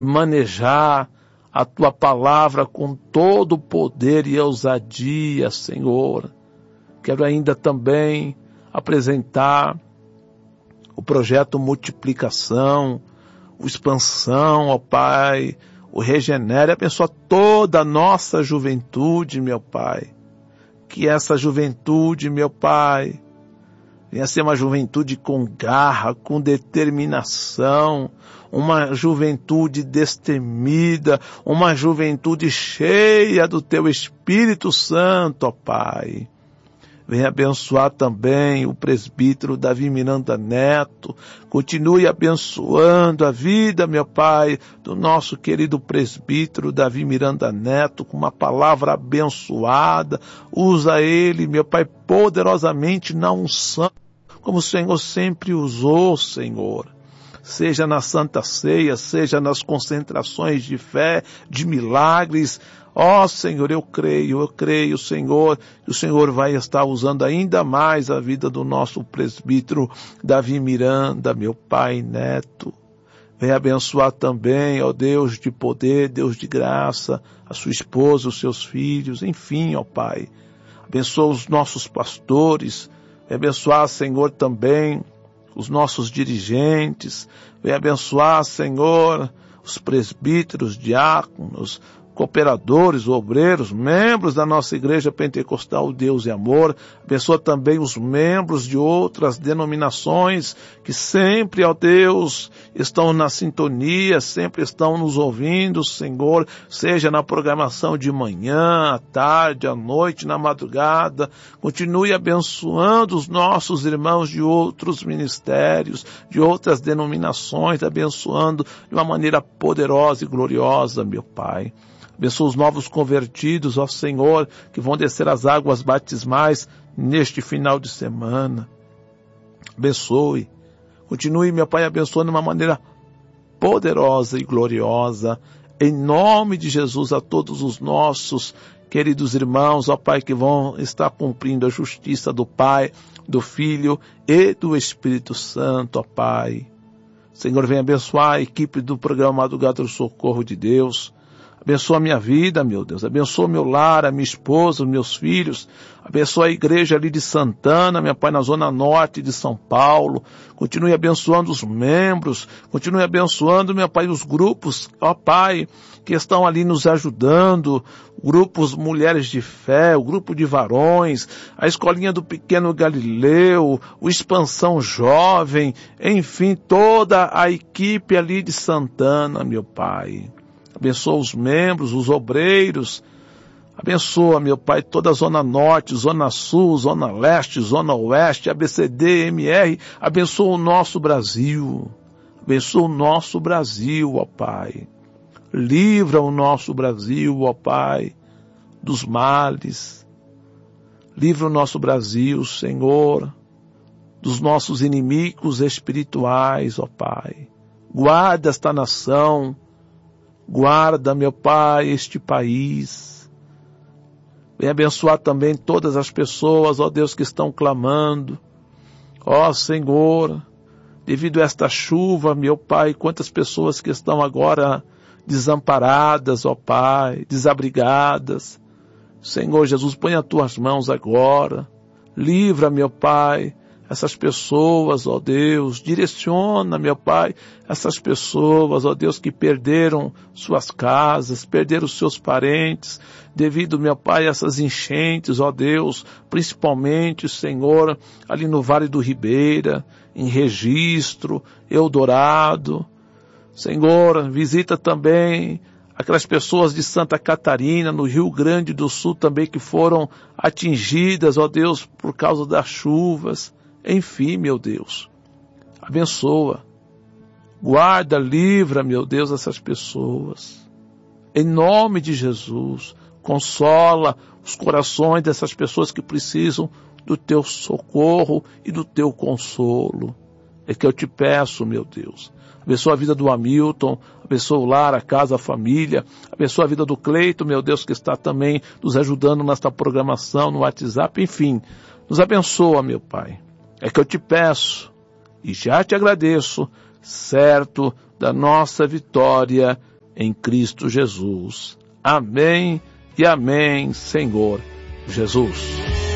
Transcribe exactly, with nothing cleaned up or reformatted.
manejar a tua palavra com todo o poder e ousadia, Senhor. Quero ainda também apresentar o projeto Multiplicação, o Expansão, ó Pai, o Regenere. Abençoa toda a nossa juventude, meu Pai. Que essa juventude, meu Pai, venha ser uma juventude com garra, com determinação, uma juventude destemida, uma juventude cheia do Teu Espírito Santo, ó Pai. Venha abençoar também o presbítero Davi Miranda Neto. Continue abençoando a vida, meu Pai, do nosso querido presbítero Davi Miranda Neto, com uma palavra abençoada. Usa ele, meu Pai, poderosamente na unção, como o Senhor sempre usou, Senhor. Seja na Santa Ceia, seja nas concentrações de fé, de milagres. Ó Senhor, eu creio, eu creio, Senhor, que o Senhor vai estar usando ainda mais a vida do nosso presbítero Davi Miranda, meu Pai Neto. Venha abençoar também, ó Deus de poder, Deus de graça, a sua esposa, os seus filhos, enfim, ó Pai. Abençoa os nossos pastores, venha abençoar, Senhor, também os nossos dirigentes, venha abençoar, Senhor, os presbíteros, diáconos, cooperadores, obreiros, membros da nossa Igreja Pentecostal Deus e Amor. Abençoa também os membros de outras denominações que sempre, ó Deus, estão na sintonia, sempre estão nos ouvindo, Senhor, seja na programação de manhã, à tarde, à noite, na madrugada. Continue abençoando os nossos irmãos de outros ministérios, de outras denominações, abençoando de uma maneira poderosa e gloriosa, meu Pai. Abençoa os novos convertidos, ó Senhor, que vão descer as águas batismais neste final de semana. Abençoe. Continue, meu Pai, abençoando de uma maneira poderosa e gloriosa. Em nome de Jesus, a todos os nossos queridos irmãos, ó Pai, que vão estar cumprindo a justiça do Pai, do Filho e do Espírito Santo, ó Pai. Senhor, venha abençoar a equipe do programa Madrugada do Socorro de Deus. Abençoa a minha vida, meu Deus. Abençoa meu lar, a minha esposa, os meus filhos. Abençoa a igreja ali de Santana, meu Pai, na zona norte de São Paulo. Continue abençoando os membros. Continue abençoando, meu Pai, os grupos, ó Pai, que estão ali nos ajudando. Grupos Mulheres de Fé, o grupo de varões, a escolinha do Pequeno Galileu, o Expansão Jovem, enfim, toda a equipe ali de Santana, meu Pai. Abençoa os membros, os obreiros. Abençoa, meu Pai, toda a Zona Norte, Zona Sul, Zona Leste, Zona Oeste, A B C D, M R. Abençoa o nosso Brasil. Abençoa o nosso Brasil, ó Pai. Livra o nosso Brasil, ó Pai, dos males. Livra o nosso Brasil, Senhor, dos nossos inimigos espirituais, ó Pai. Guarda esta nação. Guarda, meu Pai, este país. Venha abençoar também todas as pessoas, ó Deus, que estão clamando. Ó Senhor, devido a esta chuva, meu Pai, quantas pessoas que estão agora desamparadas, ó Pai, desabrigadas. Senhor Jesus, põe as tuas mãos agora. Livra, meu Pai, essas pessoas, ó Deus, direciona, meu Pai, essas pessoas, ó Deus, que perderam suas casas, perderam seus parentes, devido, meu Pai, a essas enchentes, ó Deus, principalmente, Senhor, ali no Vale do Ribeira, em Registro, Eldorado. Senhor, visita também aquelas pessoas de Santa Catarina, no Rio Grande do Sul também, que foram atingidas, ó Deus, por causa das chuvas. Enfim, meu Deus, abençoa, guarda, livra, meu Deus, essas pessoas. Em nome de Jesus, consola os corações dessas pessoas que precisam do teu socorro e do teu consolo. É que eu te peço, meu Deus. Abençoa a vida do Hamilton, abençoa o lar, a casa, a família, abençoa a vida do Cleito, meu Deus, que está também nos ajudando nesta programação, no WhatsApp, enfim, nos abençoa, meu Pai. É que eu te peço e já te agradeço, certo da nossa vitória em Cristo Jesus. Amém e amém, Senhor Jesus.